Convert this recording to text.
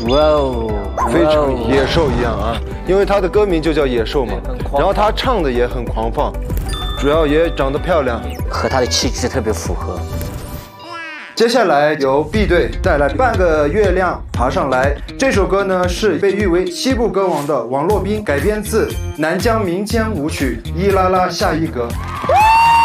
哇哦， 非常野兽一样啊，因为他的歌名就叫野兽嘛。然后他唱的也很狂放，主要也长得漂亮， 和他的气质特别符合。 接下来由 B 队带来《半个月亮爬上来》。这首歌呢是被誉为西部歌王的王洛宾改编自南疆民间舞曲《伊啦啦下一格》。